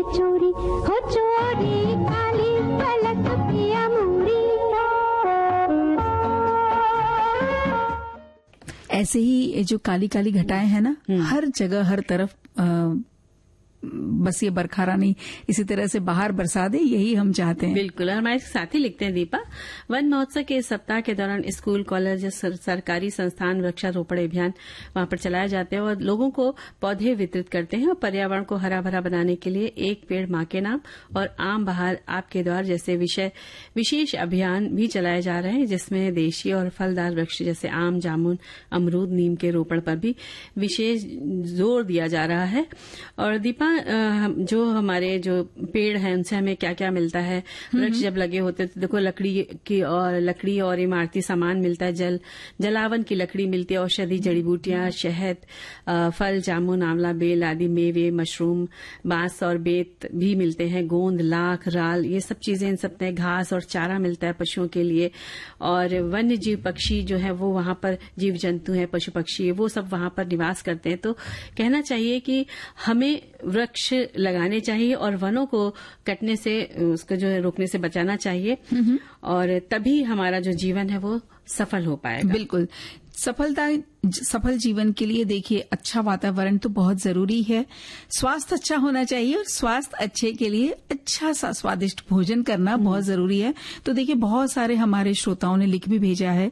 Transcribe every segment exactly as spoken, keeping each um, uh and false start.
चोरी हो चोरी काली पलक पिया मोरी। ऐसे ही जो काली काली घटाएं हैं ना, हर जगह हर तरफ आ, बस ये बरखा रानी इसी तरह से बाहर बरसा दे, यही हम चाहते हैं। बिल्कुल। और हमारे साथी लिखते हैं दीपा, वन महोत्सव के इस सप्ताह के दौरान स्कूल, कॉलेज, सर, सरकारी संस्थान वृक्षारोपण अभियान वहां पर चलाए जाते हैं और लोगों को पौधे वितरित करते हैं और पर्यावरण को हरा भरा बनाने के लिए एक पेड़ मां के नाम और आम बहार आपके द्वार जैसे विषय विशेष अभियान भी चलाए जा रहे हैं, जिसमें देशी और फलदार वृक्ष जैसे आम, जामुन, अमरूद, नीम के रोपण पर भी विशेष जोर दिया जा रहा है। और दीपा, जो हमारे जो पेड़ हैं उनसे हमें क्या क्या मिलता है? वृक्ष जब लगे होते हैं तो देखो लकड़ी की और लकड़ी और इमारती सामान मिलता है, जल जलावन की लकड़ी मिलती है, औषधि, जड़ी बूटियां, शहद, फल, जामुन, आंवला, बेल आदि मेवे, मशरूम, बांस और बेत भी मिलते हैं, गोंद, लाख, राल, ये सब चीजें, इन सब में घास और चारा मिलता है पशुओं के लिए। और वन्य जीव पक्षी जो है वो वहां पर जीव जंतु है, पशु पक्षी, वो सब वहां पर निवास करते हैं। तो कहना चाहिए कि हमें वृक्ष लगाने चाहिए और वनों को कटने से, उसको जो है रोकने से बचाना चाहिए, और तभी हमारा जो जीवन है वो सफल हो पाएगा। बिल्कुल। सफलता सफल जीवन के लिए देखिए अच्छा वातावरण तो बहुत जरूरी है, स्वास्थ्य अच्छा होना चाहिए और स्वास्थ्य अच्छे के लिए अच्छा सा स्वादिष्ट भोजन करना बहुत जरूरी है। तो देखिए बहुत सारे हमारे श्रोताओं ने लिख भी भेजा है,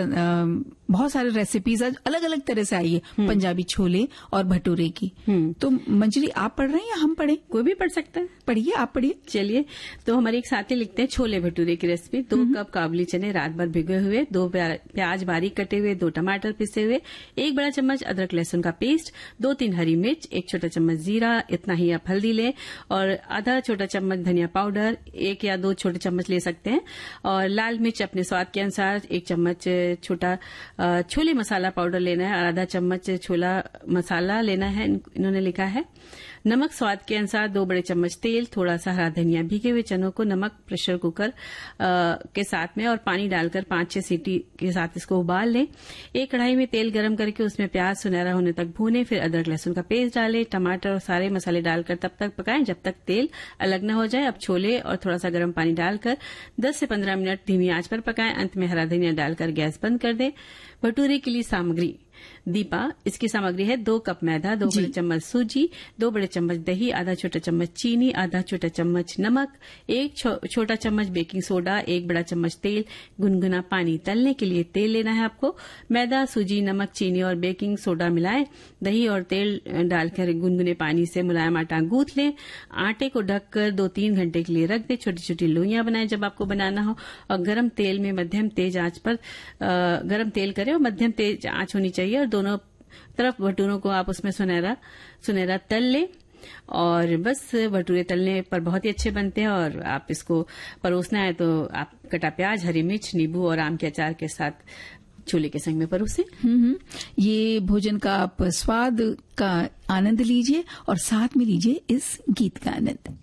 बहुत सारे रेसिपीज अलग अलग तरह से आई है, पंजाबी छोले और भटूरे की। तो मंजरी आप पढ़ रहे हैं या हम पढ़े? कोई भी पढ़ सकता है। पढ़िए, आप पढ़िए। चलिए, तो हमारे एक साथी लिखते हैं छोले भटूरे की रेसिपी। दो कप काबुली चने रात भर भिगोए हुए, दो प्याज बारीक कटे हुए, दो टमाटर पिसे हुए, एक बड़ा चम्मच अदरक लहसुन का पेस्ट, दो तीन हरी मिर्च, एक छोटा चम्मच जीरा, इतना ही आप हल्दी लें, और आधा छोटा चम्मच धनिया पाउडर, एक या दो छोटे चम्मच ले सकते हैं, और लाल मिर्च अपने स्वाद के अनुसार, एक चम्मच छोटा छोले मसाला पाउडर लेना है और आधा चम्मच छोला मसाला लेना है, इन्होंने लिखा है। नमक स्वाद के अनुसार, दो बड़े चम्मच तेल, थोड़ा सा हरा धनिया, भीगे हुए चनों को नमक प्रेशर कुकर आ, के साथ में और पानी डालकर पांच छह सीटी के साथ इसको उबाल लें। एक कढ़ाई में तेल गरम करके उसमें प्याज सुनहरा होने तक भूनें, फिर अदरक लहसुन का पेस्ट डालें, टमाटर और सारे मसाले डालकर तब तक पकाएं जब तक तेल अलग न हो जाए। अब छोले और थोड़ा सा गर्म पानी डालकर दस से पंद्रह मिनट धीमी आंच पर पकाएं, अंत में हरा धनिया डालकर गैस बंद कर दें। भटूरे के लिए सामग्री दीपा, इसकी सामग्री है दो कप मैदा, दो बड़े चम्मच सूजी, दो बड़े चम्मच दही, आधा छोटा चम्मच चीनी, आधा छोटा चम्मच नमक, एक छो, छोटा चम्मच बेकिंग सोडा, एक बड़ा चम्मच तेल, गुनगुना पानी। तलने के लिए तेल लेना है आपको। मैदा, सूजी, नमक, चीनी और बेकिंग सोडा मिलाएं, दही और तेल डालकर गुनगुने पानी से मुलायम आटा गूंथ लें। आटे को ढककर दो तीन घंटे के लिए रख दें। छोटी छोटी लोइयां बनाएं जब आपको बनाना हो, और गरम तेल में मध्यम तेज आंच पर गरम तेल करें और मध्यम तेज आंच होनी चाहिए, और दोनों तरफ भटूरों को आप उसमें सुनहरा सुनहरा तल लें। और बस भटूरे तलने पर बहुत ही अच्छे बनते हैं, और आप इसको परोसना है तो आप कटा प्याज, हरी मिर्च, नींबू और आम के अचार के साथ छोले के संग में परोसे। ये भोजन का आप स्वाद का आनंद लीजिए और साथ में लीजिए इस गीत का आनंद।